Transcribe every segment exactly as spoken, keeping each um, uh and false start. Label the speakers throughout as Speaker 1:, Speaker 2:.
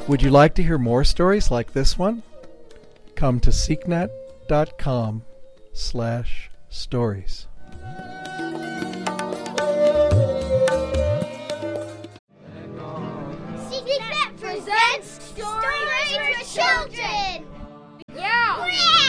Speaker 1: Would you like to hear more stories like this one? Come to seeknet.com slash stories.
Speaker 2: SeekNet presents Stories for Children!
Speaker 3: Yeah!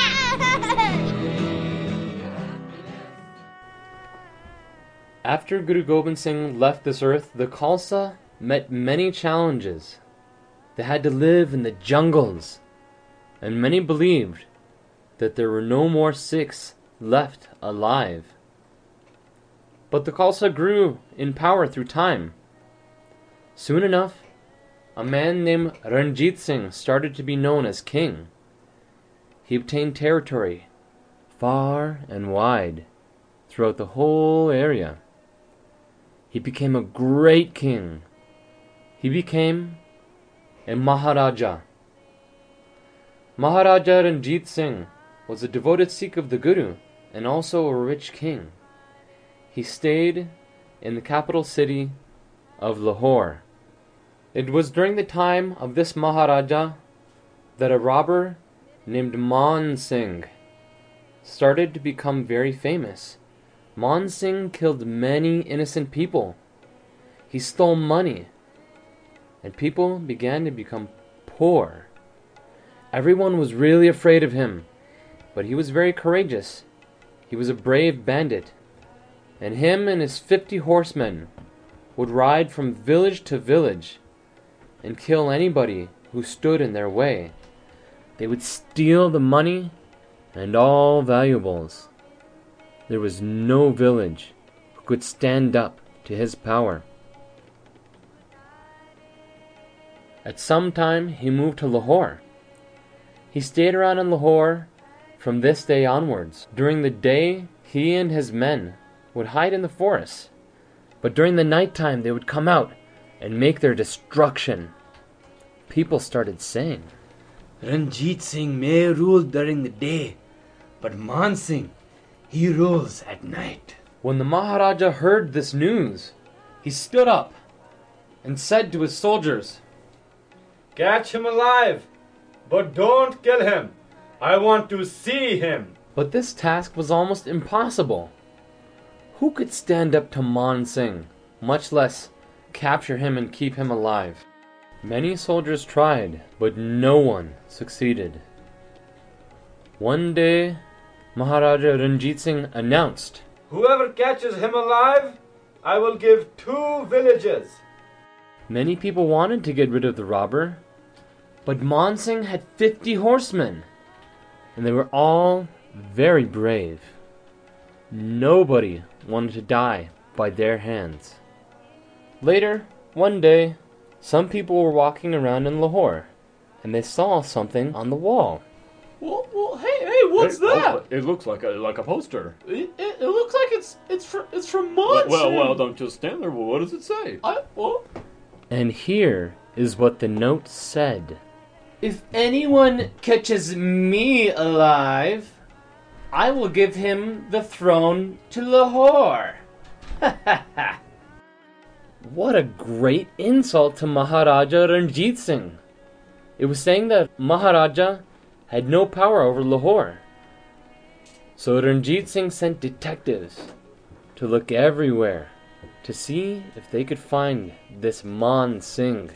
Speaker 4: After Guru Gobind Singh left this earth, the Khalsa met many challenges. They had to live in the jungles, and many believed that there were no more Sikhs left alive. But the Khalsa grew in power through time. Soon enough, a man named Ranjit Singh started to be known as king. He obtained territory far and wide throughout the whole area. He became a great king. He became a Maharaja. Maharaja Ranjit Singh was a devoted Sikh of the Guru and also a rich king. He stayed in the capital city of Lahore. It was during the time of this Maharaja that a robber named Man Singh started to become very famous. Man Singh killed many innocent people. He stole money, and people began to become poor. Everyone was really afraid of him, but he was very courageous. He was a brave bandit, and him and his fifty horsemen would ride from village to village and kill anybody who stood in their way. They would steal the money and all valuables. There was no village who could stand up to his power. At some time, he moved to Lahore. He stayed around in Lahore from this day onwards. During the day, he and his men would hide in the forests, but during the nighttime, they would come out and make their destruction. People started saying,
Speaker 5: Ranjit Singh may rule during the day, but Man Singh, he rules at night.
Speaker 4: When the Maharaja heard this news, he stood up and said to his soldiers,
Speaker 6: Catch him alive, but don't kill him. I want to see him.
Speaker 4: But this task was almost impossible. Who could stand up to Man Singh, much less capture him and keep him alive? Many soldiers tried, but no one succeeded. One day, Maharaja Ranjit Singh announced,
Speaker 6: Whoever catches him alive, I will give two villages.
Speaker 4: Many people wanted to get rid of the robber, but Man Singh had fifty horsemen, and they were all very brave. Nobody wanted to die by their hands. Later, one day, some people were walking around in Lahore, and they saw something on the wall.
Speaker 7: Well, well hey, hey, what's
Speaker 8: Hey,
Speaker 7: that?
Speaker 8: oh, it looks like a like a poster.
Speaker 7: It, it, it looks like it's it's from it's from
Speaker 8: Well,
Speaker 7: Monsoon.
Speaker 8: well, well, don't just stand there. Well, what does it say?
Speaker 7: I well,
Speaker 4: And here is what the note said. If anyone catches me alive, I will give him the throne to Lahore. What a great insult to Maharaja Ranjit Singh. It was saying that Maharaja had no power over Lahore. So Ranjit Singh sent detectives to look everywhere to see if they could find this Man Singh.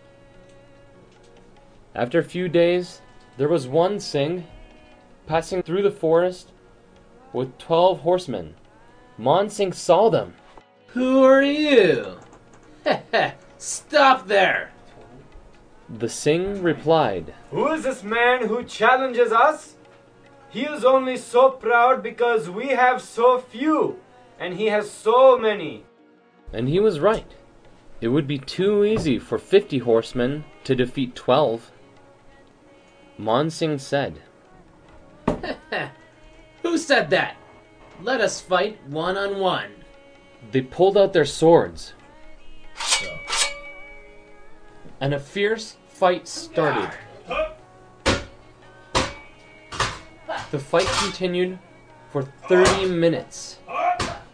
Speaker 4: After a few days, there was one Singh passing through the forest with twelve horsemen. Man Singh saw them. Who are you? Stop there! The Singh replied,
Speaker 6: Who is this man who challenges us? He is only so proud because we have so few, and he has so many.
Speaker 4: And he was right. It would be too easy for fifty horsemen to defeat twelve. Man Singh said, Who said that? Let us fight one on one. They pulled out their swords, and a fierce fight started. The fight continued for thirty minutes.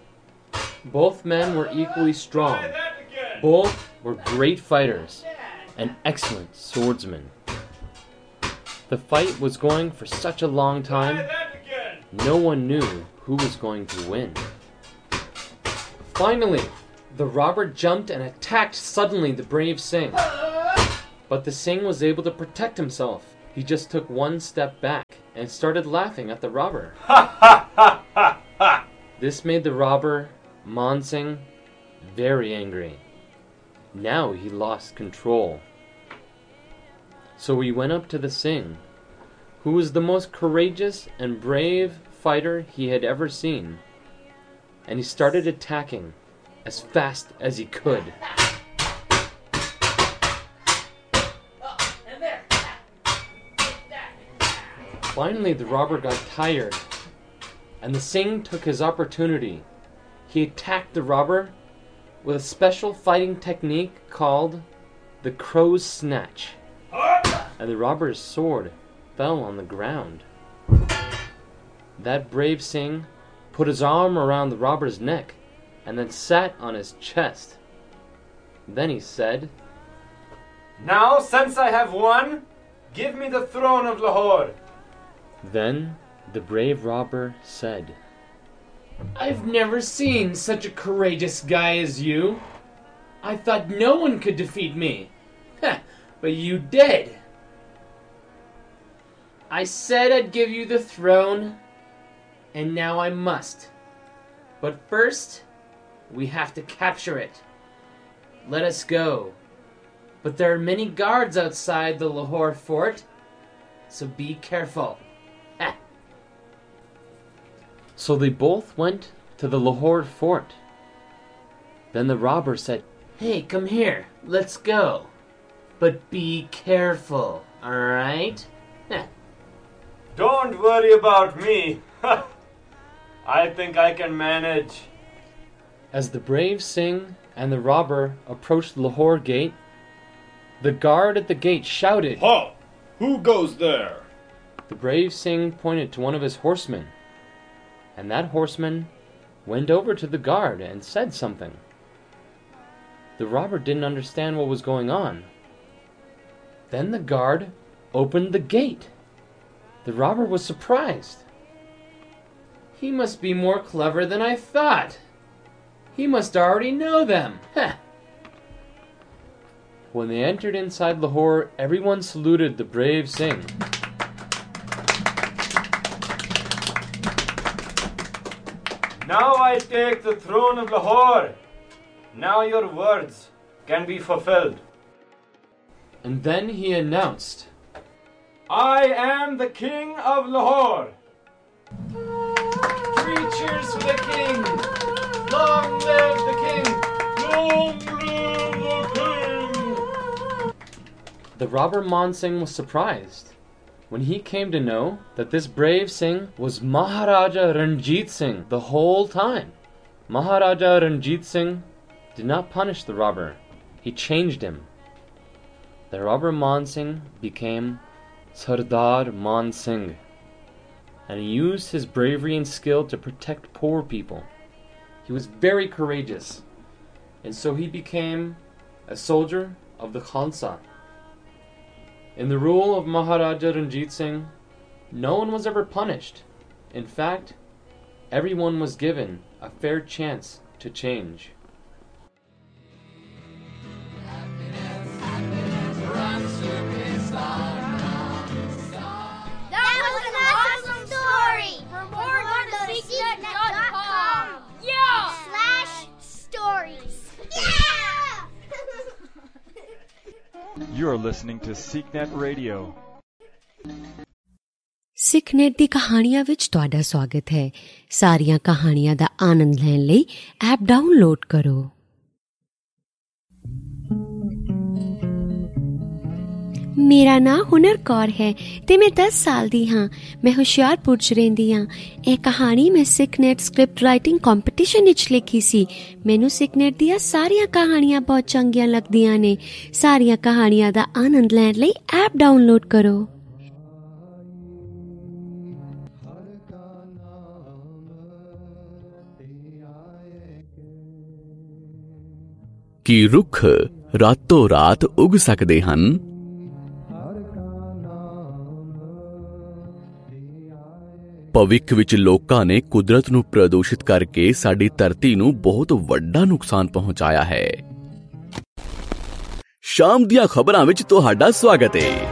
Speaker 4: Both men were equally strong. Both were great fighters. an excellent swordsman. The fight was going for such a long time, no one knew who was going to win. Finally, the robber jumped and attacked suddenly the brave Singh. But the Singh was able to protect himself. He just took one step back and started laughing at the robber. This made the robber, Man Singh, very angry. Now he lost control. So he went up to the Singh, who was the most courageous and brave fighter he had ever seen, and he started attacking as fast as he could. Finally, the robber got tired, and the Singh took his opportunity. He attacked the robber with a special fighting technique called the crow's snatch, and the robber's sword fell on the ground. That brave Singh put his arm around the robber's neck and then sat on his chest. Then he said,
Speaker 6: "Now, since I have won, give me the throne of Lahore."
Speaker 4: Then the brave robber said, "I've never seen such a courageous guy as you. I thought no one could defeat me. Ha, but you did. I said I'd give you the throne, and now I must. But first, we have to capture it. Let us go. But there are many guards outside the Lahore fort, so be careful." Ha. So they both went to the Lahore fort. Then the robber said, "Hey, come here. Let's go. But be careful, alright?"
Speaker 6: Don't worry about me. I think I can manage.
Speaker 4: As the brave Singh and the robber approached the Lahore gate, the guard at the gate shouted,
Speaker 8: "Halt! Who goes there?"
Speaker 4: The brave Singh pointed to one of his horsemen, and that horseman went over to the guard and said something. The robber didn't understand what was going on. Then the guard opened the gate. The robber was surprised. He must be more clever than I thought. He must already know them. Heh. When they entered inside Lahore, everyone saluted the brave Singh.
Speaker 6: Now I take the throne of Lahore. Now your words can be fulfilled.
Speaker 4: And then he announced,
Speaker 6: I am the king of Lahore.
Speaker 4: "Three cheers for the king! Long live the king! Long live the king!" The robber Man Singh was surprised when he came to know that this brave Singh was Maharaja Ranjit Singh the whole time. Maharaja Ranjit Singh did not punish the robber. He changed him. The robber Man Singh became Sardar Man Singh, and he used his bravery and skill to protect poor people. He was very courageous, and so he became a soldier of the Khalsa. In the rule of Maharaja Ranjit Singh, no one was ever punished. In fact, everyone was given a fair chance to change.
Speaker 2: That was an awesome story. For more, go to seeknet dot com. Yeah. Slash stories. Yeah.
Speaker 3: You're listening to SeekNet Radio.
Speaker 9: ਸਿੱਖਨੈਟ ਦੀ ਕਹਾਣੀਆਂ ਵਿੱਚ ਤੁਹਾਡਾ ਸਵਾਗਤ ਹੈ। ਸਾਰੀਆਂ ਕਹਾਣੀਆਂ ਦਾ ਆਨੰਦ ਲੈਣ ਲਈ app download ਕਰੋ। ਮੇਰਾ ਨਾਂ ਹੁਨਰ ਕੌਰ ਹੈ ਤੇ ਮੈਂ ਦਸ ਸਾਲ ਦੀ ਹਾਂ। ਮੈਂ ਹੁਸ਼ਿਆਰਪੁਰ 'ਚ ਰਹਿੰਦੀ ਹਾਂ। ਇਹ ਕਹਾਣੀ ਮੈਂ ਸਿੱਖਨੈਟ ਸਕ੍ਰਿਪਟ ਰਾਈਟਿੰਗ ਕੰਪੀਟੀਸ਼ਨ ਵਿੱਚ ਲਿਖੀ ਸੀ। ਮੈਨੂੰ ਸਿੱਖਨੈਟ ਦੀਆਂ ਸਾਰੀਆਂ ਕਹਾਣੀਆਂ ਬਹੁਤ ਚੰਗੀਆਂ ਲੱਗਦੀਆਂ ਨੇ। ਸਾਰੀਆਂ ਕਹਾਣੀਆਂ ਦਾ ਆਨੰਦ ਲੈਣ ਲਈ ਐਪ ਡਾਊਨਲੋਡ ਕਰੋ।
Speaker 10: ਕੀ ਰੁੱਖ ਰਾਤੋਂ ਰਾਤ ਉਗ ਸਕਦੇ ਹਨ? ਭਵਿੱਖ ਵਿੱਚ ਲੋਕਾਂ ਨੇ ਕੁਦਰਤ ਨੂੰ ਪ੍ਰਦੂਸ਼ਿਤ ਕਰਕੇ ਸਾਡੀ ਧਰਤੀ ਨੂੰ ਬਹੁਤ ਵੱਡਾ ਨੁਕਸਾਨ ਪਹੁੰਚਾਇਆ ਹੈ। ਸ਼ਾਮ ਦੀਆਂ ਖਬਰਾਂ ਵਿੱਚ ਤੁਹਾਡਾ ਸਵਾਗਤ ਹੈ।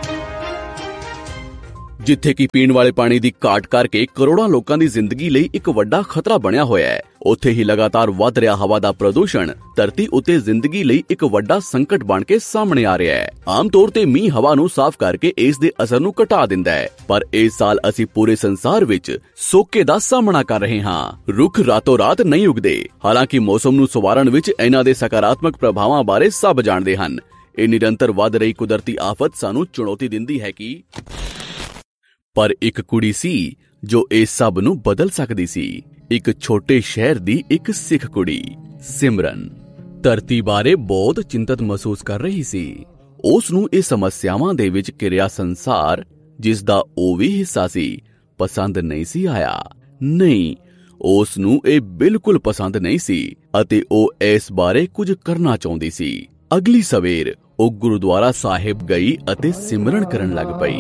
Speaker 10: ਜਿੱਥੇ ਕਿ ਪੀਣ ਵਾਲੇ ਪਾਣੀ ਦੀ ਘਾਟ ਕਰਕੇ ਕਰੋੜਾਂ ਲੋਕਾਂ ਦੀ ਜ਼ਿੰਦਗੀ ਲਈ ਇੱਕ ਵੱਡਾ ਖਤਰਾ ਬਣਿਆ ਹੋਇਆ ਹੈ, ਉੱਥੇ ਹੀ ਲਗਾਤਾਰ ਵੱਧ ਰਿਹਾ ਹਵਾ ਦਾ ਪ੍ਰਦੂਸ਼ਣ ਧਰਤੀ ਉੱਤੇ ਜ਼ਿੰਦਗੀ ਲਈ ਇੱਕ ਵੱਡਾ ਸੰਕਟ ਬਣ ਕੇ ਸਾਹਮਣੇ ਆ ਰਿਹਾ ਹੈ। ਆਮ ਤੌਰ ਤੇ ਮੀਂਹ ਹਵਾ ਨੂੰ ਸਾਫ਼ ਕਰਕੇ ਇਸ ਦੇ ਅਸਰ ਨੂੰ ਘਟਾ ਦਿੰਦਾ ਹੈ, ਪਰ ਇਸ ਸਾਲ ਅਸੀਂ ਪੂਰੇ ਸੰਸਾਰ ਵਿੱਚ ਸੋਕੇ ਦਾ ਸਾਹਮਣਾ ਕਰ ਰਹੇ ਹਾਂ। ਰੁੱਖ ਰਾਤੋਂ ਰਾਤ ਨਹੀਂ ਉਗਦੇ। ਹਾਲਾਂਕਿ ਮੌਸਮ ਨੂੰ ਸੰਵਾਰਨ ਵਿੱਚ ਇਹਨਾਂ ਦੇ ਸਕਾਰਾਤਮਕ ਪ੍ਰਭਾਵਾਂ ਬਾਰੇ ਸਭ ਜਾਣਦੇ ਹਨ। ਇਹ ਨਿਰੰਤਰ ਵੱਧ ਰਹੀ ਕੁਦਰਤੀ ਆਫਤ ਸਾਨੂੰ ਚੁਣੌਤੀ ਦਿੰਦੀ ਹੈ ਕਿ ਪਰ ਇੱਕ ਕੁੜੀ ਸੀ ਜੋ ਇਸ ਸਭ ਨੂੰ ਬਦਲ ਸਕਦੀ ਸੀ। ਇੱਕ ਛੋਟੇ ਸ਼ਹਿਰ ਦੀ ਇੱਕ ਸਿੱਖ ਕੁੜੀ ਸਿਮਰਨ ਧਰਤੀ ਬਾਰੇ ਬਹੁਤ ਚਿੰਤਤ ਮਹਿਸੂਸ ਕਰ ਰਹੀ ਸੀ। ਉਸ ਨੂੰ ਇਹ ਸਮੱਸਿਆਵਾਂ ਦੇ ਵਿੱਚ ਘਿਰਿਆ ਸੰਸਾਰ, ਜਿਸ ਦਾ ਉਹ ਵੀ ਹਿੱਸਾ ਸੀ, ਪਸੰਦ ਨਹੀਂ ਸੀ ਆਇਆ। ਨਹੀਂ, ਉਸ ਨੂੰ ਇਹ ਬਿਲਕੁਲ ਪਸੰਦ ਨਹੀਂ ਸੀ ਅਤੇ ਉਹ ਇਸ ਬਾਰੇ ਕੁਝ ਕਰਨਾ ਚਾਹੁੰਦੀ ਸੀ। ਅਗਲੀ ਸਵੇਰ ਉਹ ਗੁਰਦੁਆਰਾ ਸਾਹਿਬ ਗਈ ਅਤੇ ਸਿਮਰਨ ਕਰਨ ਲੱਗ ਪਈ।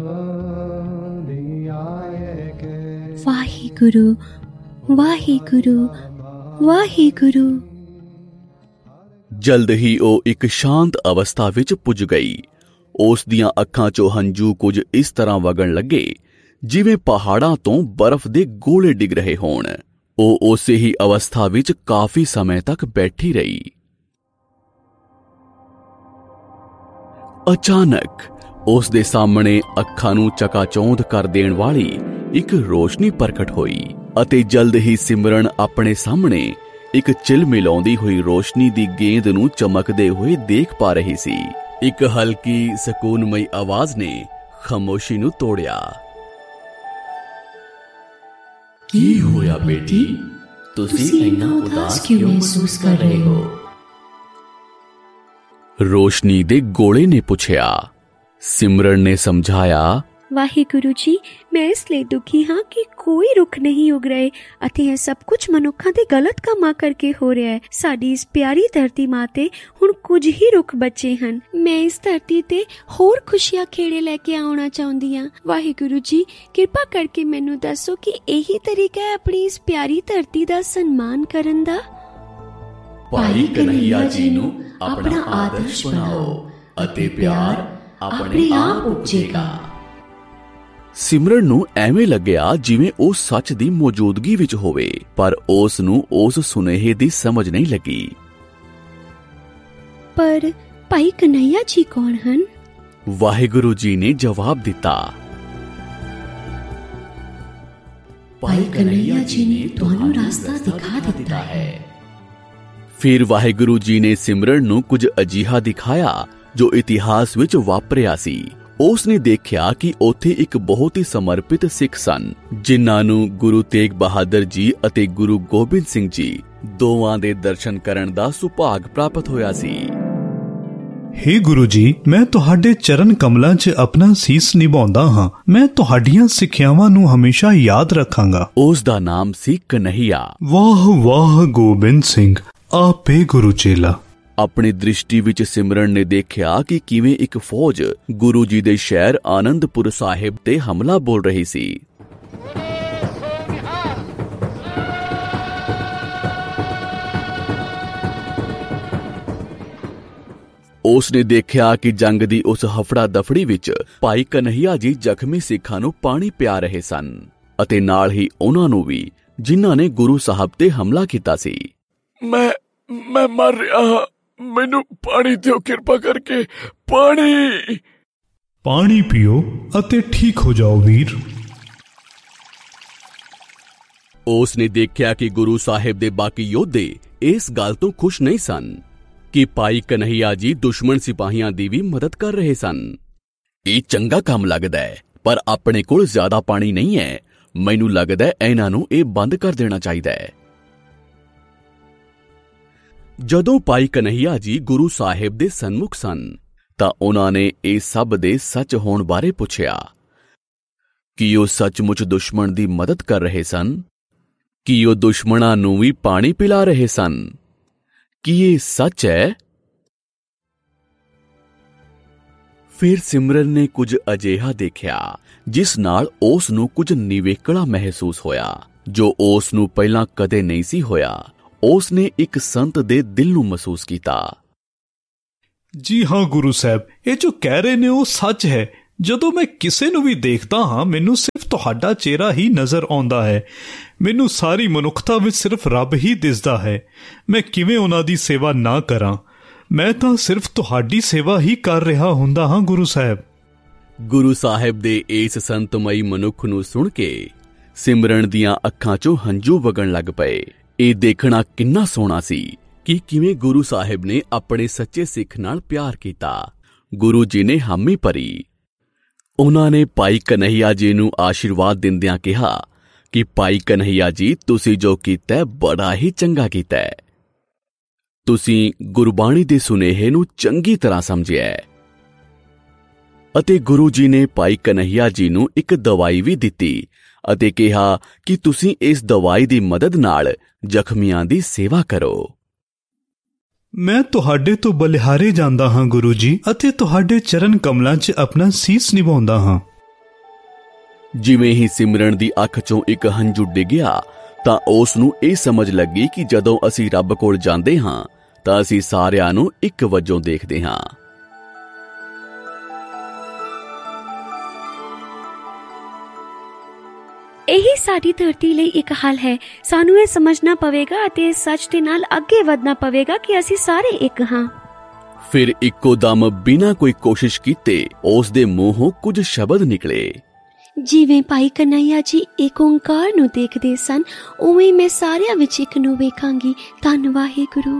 Speaker 9: ਵਾਹਿਗੁਰੂ ਵਾਹਿਗੁਰੂ ਵਾਹਿਗੁਰੂ।
Speaker 10: ਜਲਦ ਹੀ ਉਹ ਇੱਕ ਸ਼ਾਂਤ ਅਵਸਥਾ ਵਿੱਚ ਪੁੱਜ ਗਈ। ਉਸ ਦੀਆਂ ਅੱਖਾਂ 'ਚੋਂ ਹੰਝੂ ਕੁਝ ਇਸ ਤਰ੍ਹਾਂ ਵਗਣ ਲੱਗੇ ਜਿਵੇਂ ਪਹਾੜਾਂ ਤੋਂ ਬਰਫ਼ ਦੇ ਗੋਲੇ ਡਿੱਗ ਰਹੇ ਹੋਣ। ਉਹ ਉਸੇ ਹੀ ਅਵਸਥਾ ਵਿੱਚ ਕਾਫੀ ਸਮੇਂ ਤੱਕ ਬੈਠੀ ਰਹੀ। ਅਚਾਨਕ ਉਸ ਦੇ ਸਾਹਮਣੇ ਅੱਖਾਂ ਨੂੰ ਚਕਾਚੌਂਧ ਕਰ ਦੇਣ ਵਾਲੀ ਇੱਕ ਰੋਸ਼ਨੀ ਪ੍ਰਗਟ ਹੋਈ ਅਤੇ ਜਲਦ ਹੀ ਸਿਮਰਨ ਆਪਣੇ ਸਾਹਮਣੇ ਇੱਕ ਝਿਲਮਿਲਾਉਂਦੀ ਹੋਈ ਰੋਸ਼ਨੀ ਦੀ ਗੇਂਦ ਨੂੰ ਚਮਕਦੇ ਹੋਏ ਦੇਖ ਪਾ ਰਹੀ ਸੀ। ਇੱਕ ਹਲਕੀ ਸਕੂਨਮਈ ਆਵਾਜ਼ ਨੇ ਖਾਮੋਸ਼ੀ ਨੂੰ ਤੋੜਿਆ। ਕੀ ਹੋਇਆ ਬੇਟੀ? ਤੁਸੀਂ ਇੰਨਾ ਉਦਾਸ ਕਿਉਂ ਮਹਿਸੂਸ ਕਰ ਰਹੇ ਹੋ? ਰੋਸ਼ਨੀ ਦੇ ਗੋਲੇ ਨੇ ਪੁੱਛਿਆ। ਸਿਮਰਨ ਨੇ ਸਮਝਾਇਆ,
Speaker 9: ਵਾਹਿਗੁਰੂ ਜੀ, ਮੈਂ ਇਸ ਲਈ ਦੁਖੀ ਹਾਂ ਕਿ ਕੋਈ ਰੁੱਖ ਨਹੀਂ ਉਗ ਰਹੇ ਅਤੇ ਇਹ ਸਭ ਕੁਝ ਮਨੁੱਖਾਂ ਦੇ ਗਲਤ ਕੰਮਾਂ ਕਰਕੇ ਹੋ ਰਿਹਾ ਹੈ। ਸਾਡੀ ਇਸ ਪਿਆਰੀ ਧਰਤੀ ਮਾਂ ਤੇ ਹੁਣ ਕੁਝ ਹੀ ਰੁੱਖ ਬਚੇ ਹਨ। ਮੈਂ ਇਸ ਧਰਤੀ ਤੇ ਹੋਰ ਖੁਸ਼ੀਆਂ ਖੇੜੇ ਲੈ ਕੇ ਆਉਣਾ ਚਾਹੁੰਦੀ ਹਾਂ। ਵਾਹਿਗੁਰੂ ਜੀ, ਕਿਰਪਾ ਕਰਕੇ ਮੈਨੂੰ ਦੱਸੋ ਕਿ ਇਹੀ ਤਰੀਕਾ ਹੈ ਆਪਣੀ ਇਸ ਪਿਆਰੀ ਧਰਤੀ ਦਾ ਸਨਮਾਨ ਕਰਨ ਦਾ।
Speaker 10: ਭਾਈ ਕਨ੍ਹਈਆ ਜੀ ਨੂੰ ਆਪਣਾ ਆਦਰਸ਼ ਬਣਾਓ ਅਤੇ ਪਿਆਰ ਆਪਣੇ ਆਪ ਉਪਜੇਗਾ। ਸਿਮਰਨ ਨੂੰ ਐਵੇਂ ਲੱਗਿਆ ਜਿਵੇਂ ਉਹ ਸੱਚ ਦੀ ਮੌਜੂਦਗੀ ਵਿੱਚ ਹੋਵੇ, ਪਰ ਉਸ ਨੂੰ ਉਸ ਸੁਨੇਹੇ ਦੀ ਸਮਝ ਨਹੀਂ ਲੱਗੀ।
Speaker 9: ਪਰ ਭਾਈ ਕਨ੍ਹਈਆ ਜੀ ਕੌਣ ਹਨ?
Speaker 10: ਵਾਹਿਗੁਰੂ ਜੀ ਨੇ ਜਵਾਬ ਦਿੱਤਾ,
Speaker 9: ਭਾਈ ਕਨ੍ਹਈਆ ਜੀ ਨੇ ਤੁਹਾਨੂੰ ਰਾਸਤਾ ਦਿਖਾ ਦਿੱਤਾ ਹੈ।
Speaker 10: ਫਿਰ ਵਾਹਿਗੁਰੂ ਜੀ ਨੇ ਸਿਮਰਨ ਨੂੰ ਕੁਝ ਅਜਿਹਾ ਦਿਖਾਇਆ ਜੋ ਇਤਿਹਾਸ ਵਿੱਚ ਵਾਪਰਿਆ ਸੀ। ਉਸ ਨੇ ਦੇਖਿਆ ਕਿ ਉੱਥੇ ਇੱਕ ਬਹੁਤ ਹੀ ਸਮਰਪਿਤ ਸਿੱਖ ਸਨ, ਜਿਨ੍ਹਾਂ ਨੂੰ ਗੁਰੂ ਤੇਗ ਬਹਾਦਰ ਜੀ ਅਤੇ ਗੁਰੂ ਗੋਬਿੰਦ ਸਿੰਘ ਜੀ ਦੋਵਾਂ ਦੇ ਦਰਸ਼ਨ ਕਰਨ ਦਾ ਸੁਭਾਗ ਪ੍ਰਾਪਤ ਹੋਇਆ ਸੀ।
Speaker 11: ਹੇ ਗੁਰੂ ਜੀ, ਮੈਂ ਤੁਹਾਡੇ ਚਰਨ ਕਮਲਾਂ 'ਚ ਆਪਣਾ ਸੀਸ ਨਿਭਾਉਂਦਾ ਹਾਂ। ਮੈਂ ਤੁਹਾਡੀਆਂ ਸਿੱਖਿਆਵਾਂ ਨੂੰ ਹਮੇਸ਼ਾ ਯਾਦ ਰੱਖਾਂਗਾ।
Speaker 10: ਉਸ ਦਾ ਨਾਮ ਸੀ ਕਨ੍ਹਈਆ।
Speaker 11: ਵਾਹ ਵਾਹ ਗੋਬਿੰਦ ਸਿੰਘ, ਆਪੇ ਗੁਰੂ ਚੇਲਾ।
Speaker 10: ਆਪਣੀ ਦ੍ਰਿਸ਼ਟੀ ਵਿੱਚ ਸਿਮਰਨ ਨੇ ਦੇਖਿਆ ਕਿ ਕਿਵੇਂ ਇੱਕ ਫੌਜ ਗੁਰੂ ਜੀ ਦੇ ਸ਼ਹਿਰ ਆਨੰਦਪੁਰ ਸਾਹਿਬ ਤੇ ਹਮਲਾ ਬੋਲ ਰਹੀ ਸੀ। ਉਸ ਨੇ ਦੇਖਿਆ ਕਿ ਜੰਗ ਦੀ ਉਸ ਹਫੜਾ ਦਫੜੀ ਵਿੱਚ ਭਾਈ ਕਨ੍ਹਈਆ ਜੀ ਜ਼ਖਮੀ ਸਿੱਖਾਂ ਨੂੰ ਪਾਣੀ ਪਿਆ ਰਹੇ ਸਨ ਅਤੇ ਨਾਲ ਹੀ ਉਹਨਾਂ ਨੂੰ ਵੀ, ਜਿਨ੍ਹਾਂ ਨੇ ਗੁਰੂ ਸਾਹਿਬ ਤੇ ਹਮਲਾ ਕੀਤਾ ਸੀ।
Speaker 12: ਮੈਂ ਮੈਂ ਮਰ ਰਿਹਾ ਹਾਂ, ਮੈਨੂੰ ਪਾਣੀ ਦਿਓ ਕਿਰਪਾ ਕਰਕੇ। ਪਾਣੀ
Speaker 11: ਪਾਣੀ ਪੀਓ ਅਤੇ ਠੀਕ ਹੋ ਜਾਓ ਵੀਰ।
Speaker 10: ਉਸ ਨੇ ਦੇਖਿਆ ਕਿ ਗੁਰੂ ਸਾਹਿਬ ਦੇ ਬਾਕੀ ਯੋਧੇ ਇਸ ਗੱਲ ਤੋਂ ਖੁਸ਼ ਨਹੀਂ ਸਨ ਕਿ ਭਾਈ ਕਨ੍ਹਈਆ ਜੀ ਦੁਸ਼ਮਣ ਸਿਪਾਹੀਆਂ ਦੀ ਵੀ ਮਦਦ ਕਰ ਰਹੇ ਸਨ। ਇਹ ਚੰਗਾ ਕੰਮ ਲੱਗਦਾ ਹੈ, ਪਰ ਆਪਣੇ ਕੋਲ ਜ਼ਿਆਦਾ ਪਾਣੀ ਨਹੀਂ ਹੈ। ਮੈਨੂੰ ਲੱਗਦਾ ਹੈ ਇਹਨਾਂ ਨੂੰ ਇਹ ਬੰਦ ਕਰ ਦੇਣਾ ਚਾਹੀਦਾ ਹੈ। ਜਦੋਂ ਭਾਈ ਕਨ੍ਹਈਆ ਜੀ ਗੁਰੂ ਸਾਹਿਬ ਦੇ ਸਨਮੁਖ ਸਨ ਤਾਂ ਉਹਨਾਂ ਨੇ ਇਹ ਸਭ ਦੇ ਸੱਚ ਹੋਣ ਬਾਰੇ ਪੁੱਛਿਆ। ਕੀ ਉਹ ਸੱਚਮੁੱਚ ਦੁਸ਼ਮਣ ਦੀ ਮਦਦ ਕਰ ਰਹੇ ਸਨ? ਕੀ ਉਹ ਦੁਸ਼ਮਣਾਂ ਨੂੰ ਵੀ ਪਾਣੀ ਪਿਲਾ ਰਹੇ ਸਨ? ਕੀ ਇਹ ਸੱਚ ਹੈ? ਫਿਰ ਸਿਮਰਨ ਨੇ ਕੁਝ ਅਜਿਹਾ ਦੇਖਿਆ ਜਿਸ ਨਾਲ ਉਸ ਨੂੰ ਕੁਝ ਨਿਵੇਕਲਾ ਮਹਿਸੂਸ ਹੋਇਆ ਜੋ ਉਸ ਨੂੰ ਪਹਿਲਾਂ ਕਦੇ ਨਹੀਂ ਸੀ ਹੋਇਆ। ਉਸ ਨੇ ਇੱਕ ਸੰਤ ਦੇ ਦਿਲ ਨੂੰ ਮਹਿਸੂਸ ਕੀਤਾ।
Speaker 11: ਜੀ ਹਾਂ ਗੁਰੂ ਸਾਹਿਬ, ਇਹ ਜੋ ਕਹਿ ਰਹੇ ਨੇ ਉਹ ਸੱਚ ਹੈ। ਜਦੋਂ ਮੈਂ ਕਿਸੇ ਨੂੰ ਵੀ ਦੇਖਦਾ ਹਾਂ ਮੈਨੂੰ ਸਿਰਫ ਤੁਹਾਡਾ ਚਿਹਰਾ ਹੀ ਨਜ਼ਰ ਆਉਂਦਾ ਹੈ। ਮੈਨੂੰ ਸਾਰੀ ਮਨੁੱਖਤਾ ਵਿੱਚ ਸਿਰਫ ਰੱਬ ਹੀ ਦਿਸਦਾ ਹੈ। ਮੈਂ ਕਿਵੇਂ ਉਹਨਾਂ ਦੀ ਸੇਵਾ ਨਾ ਕਰਾਂ? ਮੈਂ ਤਾਂ ਸਿਰਫ ਤੁਹਾਡੀ ਸੇਵਾ ਹੀ ਕਰ ਰਿਹਾ ਹੁੰਦਾ ਹਾਂ ਗੁਰੂ ਸਾਹਿਬ।
Speaker 10: ਗੁਰੂ ਸਾਹਿਬ ਦੇ ਇਸ ਸੰਤਮਈ ਮਨੁੱਖ ਨੂੰ ਸੁਣ ਕੇ ਸਿਮਰਨ ਦੀਆਂ ਅੱਖਾਂ 'ਚੋਂ ਹੰਝੂ ਵਗਣ ਲੱਗ ਪਏ। ਇਹ ਦੇਖਣਾ ਕਿੰਨਾ ਸੋਹਣਾ ਸੀ ਕਿ ਕਿਵੇਂ ਗੁਰੂ ਸਾਹਿਬ ਨੇ ਆਪਣੇ ਸੱਚੇ ਸਿੱਖ ਨਾਲ ਪਿਆਰ ਕੀਤਾ। ਗੁਰੂ ਜੀ ਨੇ ਹਾਮੀ ਭਰੀ। ਉਹਨਾਂ ਨੇ ਭਾਈ ਕਨ੍ਹਈਆ ਜੀ ਨੂੰ ਆਸ਼ੀਰਵਾਦ ਦਿੰਦਿਆਂ ਕਿਹਾ ਕਿ ਭਾਈ ਕਨ੍ਹਈਆ ਜੀ, ਤੁਸੀਂ ਜੋ ਕੀਤਾ ਬੜਾ ਹੀ ਚੰਗਾ ਕੀਤਾ ਹੈ। ਤੁਸੀਂ ਗੁਰਬਾਣੀ ਦੇ ਸੁਨੇਹੇ ਨੂੰ ਚੰਗੀ ਤਰ੍ਹਾਂ ਸਮਝਿਆ। ਅਤੇ ਗੁਰੂ ਜੀ ਨੇ ਭਾਈ ਕਨ੍ਹਈਆ ਜੀ ਨੂੰ ਇੱਕ ਦਵਾਈ ਵੀ ਦਿੱਤੀ ਅਤੇ ਕਿਹਾ ਕਿ ਤੁਸੀਂ ਇਸ ਦਵਾਈ ਦੀ ਮਦਦ ਨਾਲ ਜ਼ਖਮੀਆਂ ਦੀ ਸੇਵਾ ਕਰੋ।
Speaker 11: ਮੈਂ ਤੁਹਾਡੇ ਤੋਂ ਬਲਿਹਾਰੇ ਜਾਂਦਾ ਹਾਂ ਗੁਰੂ ਜੀ, ਅਤੇ ਤੁਹਾਡੇ ਚਰਨ ਕਮਲਾਂ 'ਚ ਆਪਣਾ ਸੀਸ ਨਿਭਾਉਂਦਾ ਹਾਂ।
Speaker 10: ਜਿਵੇਂ ਹੀ ਸਿਮਰਨ ਦੀ ਅੱਖ 'ਚੋਂ ਇੱਕ ਹੰਝੂ ਡਿੱਗਿਆ ਤਾਂ ਉਸ ਨੂੰ ਇਹ ਸਮਝ ਲੱਗੀ ਕਿ ਜਦੋਂ ਅਸੀਂ ਰੱਬ ਕੋਲ ਜਾਂਦੇ ਹਾਂ ਤਾਂ ਅਸੀਂ ਸਾਰਿਆਂ ਨੂੰ ਇੱਕ ਵਜੋਂ ਦੇਖਦੇ ਹਾਂ।
Speaker 9: ਇਹੀ ਸਾਡੀ ਧਰਤੀ ਲਈ ਇੱਕ ਹੱਲ ਹੈ। ਸਾਨੂੰ ਇਹ ਸਮਝਣਾ ਪਵੇਗਾ ਅਤੇ ਇਸ ਸੱਚ ਦੇ ਨਾਲ ਅੱਗੇ ਵਧਣਾ ਪਵੇਗਾ ਕਿ ਅਸੀਂ ਸਾਰੇ ਇੱਕ ਹਾਂ।
Speaker 10: ਫਿਰ ਇੱਕੋ ਦਮ ਬਿਨਾਂ ਕੋਈ ਕੋਸ਼ਿਸ਼ ਕੀਤੇ ਉਸ ਦੇ ਮੂੰਹੋਂ ਕੁਝ ਸ਼ਬਦ ਨਿਕਲੇ।
Speaker 9: ਜਿਵੇਂ ਭਾਈ ਕਨ੍ਹਈਆ ਜੀ ਇੱਕ ਓਂਕਾਰ ਨੂੰ ਦੇਖਦੇ ਸਨ, ਉਵੇਂ ਮੈਂ ਸਾਰਿਆਂ ਵਿੱਚ ਇੱਕ ਨੂੰ ਵੇਖਾਂਗੀ। ਧੰਨ ਵਾਹਿਗੁਰੂ।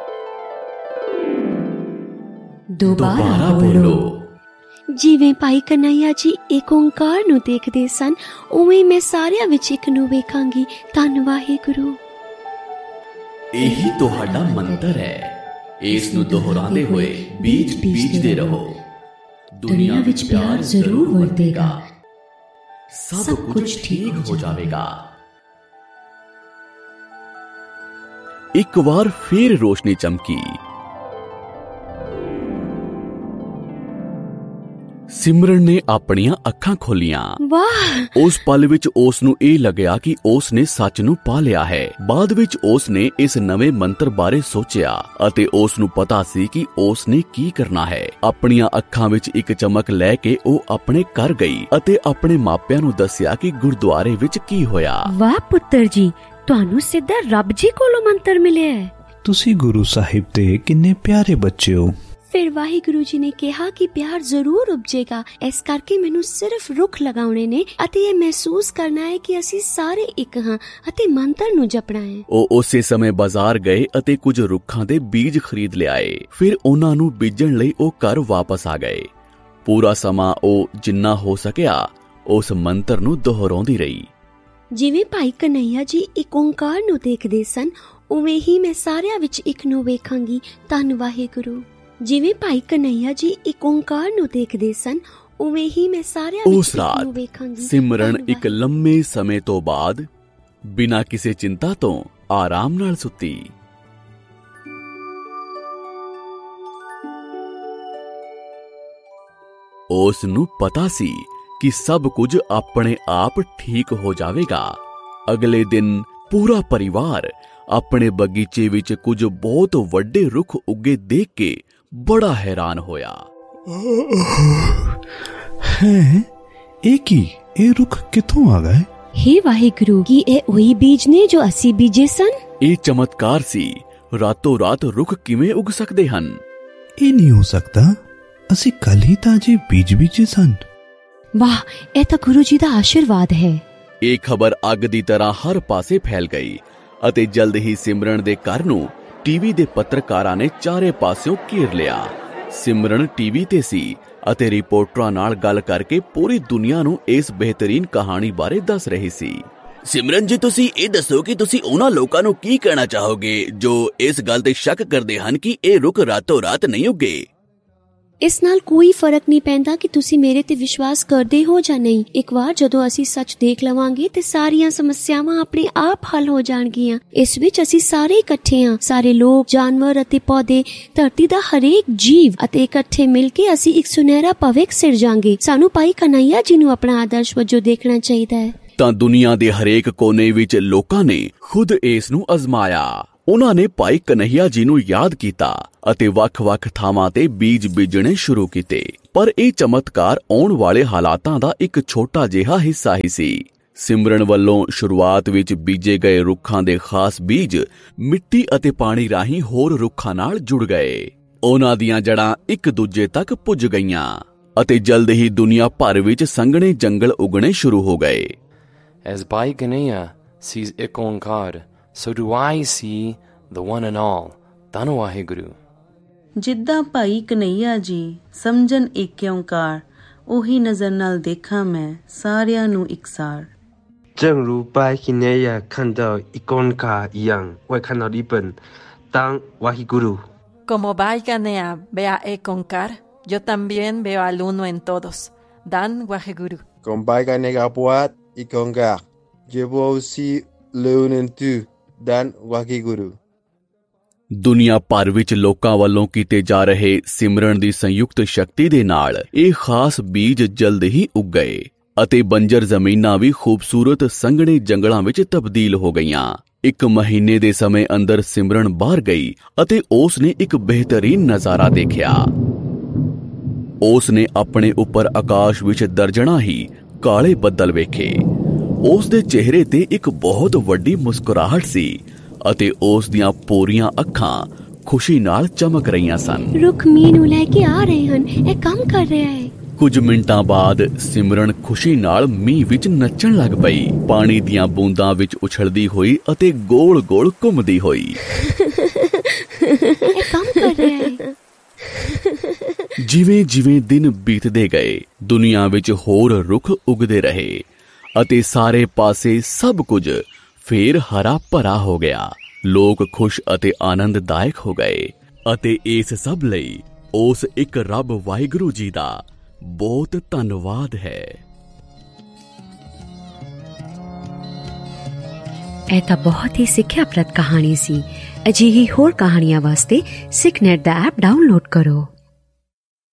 Speaker 10: ਦੁਬਾਰਾ ਬੋਲੋ।
Speaker 9: ਜਿਵੇਂ ਭਾਈ ਕਨ੍ਹਈਆ ਜੀ ਇੱਕ ਓਂਕਾਰ ਨੂੰ ਦੇਖਦੇ ਸਨ, ਉਵੇਂ ਮੈਂ ਸਾਰਿਆਂ ਵਿੱਚ ਇੱਕ ਨੂੰ ਵੇਖਾਂਗੀ। ਧੰਨ ਵਾਹਿਗੁਰੂ।
Speaker 10: ਇਹੀ ਤੁਹਾਡਾ ਮੰਤਰ ਹੈ। ਇਸ ਨੂੰ ਦੁਹਰਾਉਂਦੇ ਹੋਏ ਬੀਜ ਬੀਜਦੇ ਰਹੋ। ਦੁਨੀਆ ਵਿੱਚ ਪਿਆਰ ਜ਼ਰੂਰ ਵਰਤੇਗਾ। ਸਭ ਕੁਝ ਠੀਕ ਹੋ ਜਾਵੇਗਾ। ਇੱਕ ਵਾਰ ਫੇਰ ਰੋਸ਼ਨੀ ਚਮਕੀ। ਸਿਮਰਨ ਨੇ ਆਪਣੀਆਂ ਅੱਖਾਂ ਖੋਲੀਆਂ।
Speaker 9: ਵਾਹ!
Speaker 10: ਉਸ ਪਲ ਵਿੱਚ ਉਸ ਨੂੰ ਇਹ ਲੱਗਿਆ ਕਿ ਉਸ ਨੇ ਸੱਚ ਨੂੰ ਪਾ ਲਿਆ ਹੈ। ਬਾਅਦ ਵਿੱਚ ਉਸ ਨੇ ਇਸ ਨਵੇਂ ਮੰਤਰ ਬਾਰੇ ਸੋਚਿਆ ਅਤੇ ਉਸ ਨੂੰ ਪਤਾ ਸੀ ਕਿ ਉਸ ਨੇ ਕੀ ਕਰਨਾ ਹੈ। ਆਪਣੀਆਂ ਅੱਖਾਂ ਵਿੱਚ ਇੱਕ ਚਮਕ ਲੈ ਕੇ ਉਹ ਆਪਣੇ ਘਰ ਗਈ ਅਤੇ ਆਪਣੇ ਮਾਪਿਆਂ ਨੂੰ ਦੱਸਿਆ ਕਿ ਗੁਰਦੁਆਰੇ ਵਿੱਚ ਕੀ ਹੋਇਆ।
Speaker 9: ਵਾਹ ਪੁੱਤਰ ਜੀ, ਤੁਹਾਨੂੰ ਸਿੱਧਾ ਰੱਬ ਜੀ ਕੋਲੋਂ ਮੰਤਰ ਮਿਲਿਆ ਹੈ।
Speaker 11: ਤੁਸੀਂ ਗੁਰੂ ਸਾਹਿਬ ਦੇ ਕਿੰਨੇ ਪਿਆਰੇ ਬੱਚੇ ਹੋ।
Speaker 9: ਫਿਰ ਵਾਹਿਗੁਰੂ ਜੀ ਨੇ ਕਿਹਾ ਕਿ ਪਿਆਰ ਜ਼ਰੂਰ ਉਪਜੇਗਾ। ਇਸ ਕਰਕੇ ਮੈਨੂੰ ਸਿਰਫ ਰੁੱਖ ਲਗਾਉਣੇ ਨੇ ਅਤੇ ਇਹ ਮਹਿਸੂਸ ਕਰਨਾ ਹੈ ਕਿ ਅਸੀਂ ਸਾਰੇ ਇੱਕ ਹਾਂ ਅਤੇ ਮੰਤਰ ਨੂੰ ਜਪਣਾ ਹੈ।
Speaker 10: ਉਹ ਉਸੇ ਸਮੇਂ ਬਾਜ਼ਾਰ ਗਏ ਅਤੇ ਕੁਝ ਰੁੱਖਾਂ ਦੇ ਬੀਜ ਖਰੀਦ ਲਿਆਏ। ਫਿਰ ਉਹਨਾਂ ਨੂੰ ਬੀਜਣ ਲਈ ਉਹ ਘਰ ਵਾਪਸ ਆ ਗਏ। ਪੂਰਾ ਸਮਾਂ ਉਹ ਜਿੰਨਾ ਹੋ ਸਕਿਆ ਉਸ ਮੰਤਰ ਨੂੰ ਦੁਹਰਾਉਂਦੀ ਰਹੀ।
Speaker 9: ਜਿਵੇਂ ਭਾਈ ਕਨ੍ਹਈਆ ਜੀ ਇੱਕ ਓਂਕਾਰ ਨੂੰ ਦੇਖਦੇ ਸਨ, ਉਵੇਂ ਹੀ ਮੈਂ ਸਾਰਿਆਂ ਵਿੱਚ ਇੱਕ ਨੂੰ ਵੇਖਾਂਗੀ। ਧੰਨ ਵਾਹਿਗੁਰੂ। ਜਿਵੇਂ ਭਾਈ ਕਨ੍ਹਈਆ ਜੀ ਇੱਕ ਓਂਕਾਰ ਨੂੰ ਦੇਖਦੇ ਸਨ, ਉਵੇਂ ਹੀ ਮੈਂ ਸਾਰਿਆਂ ਵਿੱਚ ਇੱਕ ਨੂੰ ਵੇਖਾਂਗੀ।
Speaker 10: ਸਿਮਰਨ ਇੱਕ ਲੰਮੇ ਸਮੇਂ ਤੋਂ ਬਾਅਦ ਬਿਨਾਂ ਕਿਸੇ ਚਿੰਤਾ ਤੋਂ ਆਰਾਮ ਨਾਲ ਸੁੱਤੀ। ਉਸ ਨੂੰ ਪਤਾ ਸੀ ਕਿ ਸਭ ਕੁਝ ਆਪਣੇ ਆਪ ਠੀਕ ਹੋ ਜਾਵੇਗਾ। ਅਗਲੇ ਦਿਨ ਪੂਰਾ ਪਰਿਵਾਰ ਆਪਣੇ ਬਗੀਚੇ ਵਿੱਚ ਕੁਝ ਬਹੁਤ ਵੱਡੇ ਰੁੱਖ ਉੱਗੇ ਦੇਖ ਕੇ ਬੜਾ ਹੈਰਾਨ ਹੋਇਆ।
Speaker 11: ਹੈ ਇਹ ਕੀ? ਇਹ ਰੁੱਖ ਕਿੱਥੋਂ ਆ ਗਏ?
Speaker 9: ਹੇ ਵਾਹਿਗੁਰੂ, ਕੀ ਇਹ ਉਹੀ ਬੀਜ ਨੇ ਜੋ ਅਸੀਂ ਬੀਜੇ ਸਨ?
Speaker 10: ਇਹ ਚਮਤਕਾਰ ਸੀ। ਰਾਤੋਂ ਰਾਤ ਰੁੱਖ ਕਿਵੇਂ ਉੱਗ ਸਕਦੇ ਹਨ?
Speaker 11: ਇਹ ਨਹੀਂ ਹੋ ਸਕਦਾ। ਅਸੀਂ ਕੱਲ ਹੀ ਤਾਂ ਜੇ ਬੀਜ ਬੀਜੇ ਸਨ।
Speaker 9: ਵਾਹ, ਇਹ ਤਾਂ ਗੁਰੂ ਜੀ ਦਾ ਆਸ਼ੀਰਵਾਦ ਹੈ।
Speaker 10: ਇਹ ਖਬਰ ਅੱਗ ਦੀ ਤਰ੍ਹਾਂ ਹਰ ਪਾਸੇ ਫੈਲ ਗਈ ਅਤੇ ਜਲਦ ਹੀ ਸਿਮਰਨ ਦੇ ਘਰ ਨੂੰ ਟੀਵੀ ਦੇ ਪੱਤਰਕਾਰਾਂ ਨੇ ਚਾਰੇ ਪਾਸਿਓਂ ਘੇਰ ਲਿਆ। ਸਿਮਰਨ ਟੀਵੀ ਤੇ ਸੀ ਅਤੇ ਰਿਪੋਰਟਰਾਂ ਨਾਲ ਗੱਲ ਕਰਕੇ ਪੂਰੀ ਦੁਨੀਆ ਨੂੰ ਇਸ ਬਿਹਤਰੀਨ ਕਹਾਣੀ ਬਾਰੇ ਦੱਸ ਰਹੀ ਸੀ। ਸਿਮਰਨ ਜੀ, ਤੁਸੀਂ ਇਹ ਦੱਸੋ ਕਿ ਤੁਸੀਂ ਉਹਨਾਂ ਲੋਕਾਂ ਨੂੰ ਕੀ ਕਹਿਣਾ ਚਾਹੋਗੇ ਜੋ ਇਸ ਗੱਲ ਤੇ ਸ਼ੱਕ ਕਰਦੇ ਹਨ ਕਿ ਇਹ ਰੁੱਖ ਰਾਤੋਂ ਰਾਤ ਨਹੀਂ ਉੱਗੇ?
Speaker 9: ਇਸ ਨਾਲ ਕੋਈ ਫਰਕ ਨਹੀਂ ਪੈਂਦਾ ਕਿ ਤੁਸੀਂ ਮੇਰੇ ਤੇ ਵਿਸ਼ਵਾਸ ਕਰਦੇ ਹੋ ਜਾਂ ਨਹੀਂ। ਇੱਕ ਵਾਰ ਜਦੋਂ ਅਸੀਂ ਸੱਚ ਦੇਖ ਲਵਾਂਗੇ ਤੇ ਸਾਰੀਆਂ ਸਮੱਸਿਆਵਾਂ ਆਪਣੇ ਆਪ ਹੱਲ ਹੋ ਜਾਣਗੀਆਂ। ਇਸ ਵਿੱਚ ਅਸੀਂ ਸਾਰੇ ਇਕੱਠੇ ਹਾਂ, ਸਾਰੇ ਲੋਕ, ਜਾਨਵਰ ਅਤੇ ਪੌਦੇ, ਧਰਤੀ ਦਾ ਹਰੇਕ ਜੀਵ, ਅਤੇ ਇਕੱਠੇ ਮਿਲ ਕੇ ਅਸੀਂ ਇੱਕ ਸੁਨਹਿਰਾ ਭਵਿੱਖ ਸਿਰਜਾਂਗੇ। ਸਾਨੂੰ ਭਾਈ ਕਨ੍ਹਈਆ ਜੀ ਨੂੰ ਆਪਣਾ ਆਦਰਸ਼ ਵਜੋਂ ਦੇਖਣਾ ਚਾਹੀਦਾ ਹੈ।
Speaker 10: ਤਾਂ ਦੁਨੀਆ ਦੇ ਹਰੇਕ ਕੋਨੇ ਵਿੱਚ ਲੋਕਾਂ ਨੇ ਖੁਦ ਇਸ ਨੂੰ ਅਜ਼ਮਾਇਆ। ਉਹਨਾਂ ਨੇ ਭਾਈ ਕਨ੍ਹਈਆ ਜੀ ਨੂੰ ਯਾਦ ਕੀਤਾ ਅਤੇ ਵੱਖ-ਵੱਖ ਥਾਵਾਂ ਤੇ ਬੀਜ ਬੀਜਣੇ ਸ਼ੁਰੂ ਕੀਤੇ। ਪਰ ਇਹ ਚਮਤਕਾਰ ਆਉਣ ਵਾਲੇ ਹਾਲਾਤਾਂ ਦਾ ਇੱਕ ਛੋਟਾ ਜਿਹਾ ਹਿੱਸਾ ਹੀ ਸੀ। ਸਿਮਰਨ ਵੱਲੋਂ ਸ਼ੁਰੂਆਤ ਵਿੱਚ ਬੀਜੇ ਗਏ ਰੁੱਖਾਂ ਦੇ ਖਾਸ ਬੀਜ ਮਿੱਟੀ ਅਤੇ ਪਾਣੀ ਰਾਹੀਂ ਹੋਰ ਰੁੱਖਾਂ ਨਾਲ ਜੁੜ ਗਏ। ਉਹਨਾਂ ਦੀਆਂ ਜੜ੍ਹਾਂ ਇੱਕ ਦੂਜੇ ਤੱਕ ਪੁੱਜ ਗਈਆਂ ਅਤੇ ਜਲਦ ਹੀ ਦੁਨੀਆ ਭਰ ਵਿੱਚ ਸੰਘਣੇ ਜੰਗਲ ਉਗਣੇ ਸ਼ੁਰੂ ਹੋ ਗਏ।
Speaker 4: As Bhai Kanhaiya sees Ek Onkar, so do I see the one and all, ਧੰਨ ਵਾਹਿਗੁਰੂ।
Speaker 13: ਜਿੱਦਾਂ ਭਾਈ ਕਨ੍ਹਈਆ ਜੀ ਸਮਝਣ ਏਕ ਓਂਕਾਰ, ਉਹੀ ਨਜ਼ਰ ਨਾਲ ਦੇਖਾਂ ਮੈਂ ਸਾਰਿਆਂ ਨੂੰ ਇਕਸਾਰ।
Speaker 14: 正如拜金内亚看到一公卡一样，我也看到一本当Wahiguru。
Speaker 15: Como Bhai Kanhaiya ve a Ek Onkar, yo también veo al uno en todos, Dan Wahiguru.
Speaker 16: Como Bhai Kanhaiya buat Ek Onkar, yo vou aussi le uno en tu, Dan Wahiguru।
Speaker 10: ਦੁਨੀਆ ਭਰ ਵਿੱਚ ਲੋਕਾਂ ਵੱਲੋਂ ਕੀਤੇ ਜਾ ਰਹੇ ਸਿਮਰਨ ਦੀ ਸੰਯੁਕਤ ਸ਼ਕਤੀ ਦੇ ਨਾਲ ਇਹ ਖਾਸ ਬੀਜ ਜਲਦ ਹੀ ਉੱਗ ਗਏ ਅਤੇ ਬੰਜਰ ਜ਼ਮੀਨਾਂ ਵੀ ਖੂਬਸੂਰਤ ਸੰਘਣੇ ਜੰਗਲਾਂ ਵਿੱਚ ਤਬਦੀਲ ਹੋ ਗਈਆਂ। ਇੱਕ ਮਹੀਨੇ ਦੇ ਸਮੇਂ ਅੰਦਰ ਸਿਮਰਨ ਬਾਹਰ ਗਈ ਅਤੇ ਉਸ ਨੇ ਇੱਕ ਬਿਹਤਰੀਨ ਨਜ਼ਾਰਾ ਦੇਖਿਆ। ਉਸ ਨੇ ਆਪਣੇ ਉੱਪਰ ਆਕਾਸ਼ ਵਿੱਚ ਦਰਜਣਾ ਹੀ ਕਾਲੇ ਬੱਦਲ ਵੇਖੇ। ਉਸ ਦੇ ਚਿਹਰੇ ਤੇ ਇੱਕ ਬਹੁਤ ਵੱਡੀ ਮੁਸਕਰਾਹਟ ਸੀ ਅਤੇ ਉਸ ਦੀਆਂ ਪੂਰੀਆਂ ਅੱਖਾਂ ਖੁਸ਼ੀ ਨਾਲ ਚਮਕ ਰਹੀਆਂ ਸਨ।
Speaker 9: ਰੁੱਖ ਮੀਂਹ ਨੂੰ ਲੈ ਕੇ ਆ ਰਹੇ ਹਨ, ਇਹ ਕੰਮ ਕਰ ਰਿਹਾ ਹੈ।
Speaker 10: ਕੁਝ ਮਿੰਟਾਂ ਬਾਅਦ ਸਿਮਰਨ ਖੁਸ਼ੀ ਨਾਲ ਮੀਂਹ ਵਿੱਚ ਨੱਚਣ ਲੱਗ ਪਈ, ਪਾਣੀ ਦੀਆਂ ਬੂੰਦਾਂ ਵਿੱਚ ਉਛਲਦੀ ਹੋਈ ਅਤੇ ਗੋਲ-ਗੋਲ ਘੁੰਮਦੀ ਹੋਈ।
Speaker 9: ਇਹ ਕੰਮ ਕਰ ਰਿਹਾ ਹੈ।
Speaker 10: ਜਿਵੇਂ-ਜਿਵੇਂ ਦਿਨ ਬੀਤਦੇ ਗਏ, ਦੁਨੀਆ ਵਿੱਚ ਹੋਰ ਰੁੱਖ ਉਗਦੇ ਰਹੇ ਅਤੇ ਸਾਰੇ ਪਾਸੇ ਸਭ ਕੁਝ ਫੇਰ ਹਰਾ ਭਰਾ ਹੋ ਗਿਆ। ਲੋਕ ਖੁਸ਼ ਅਤੇ ਆਨੰਦਦਾਇਕ ਹੋ ਗਏ ਅਤੇ ਇਸ ਸਭ ਲਈ ਉਸ ਇੱਕ ਰੱਬ ਵਾਹਿਗੁਰੂ ਜੀ ਦਾ ਬਹੁਤ ਧੰਨਵਾਦ ਹੈ।
Speaker 9: ਇਹ ਤਾਂ ਬਹੁਤ ਹੀ ਸਿੱਖਿਆਪ੍ਰਦ ਕਹਾਣੀ ਸੀ। ਅਜਿਹੀ ਹੋਰ ਕਹਾਣੀਆਂ ਵਾਸਤੇ ਸਿੱਖਨੈਟ ਦਾ ਐਪ ਡਾਊਨਲੋਡ ਕਰੋ।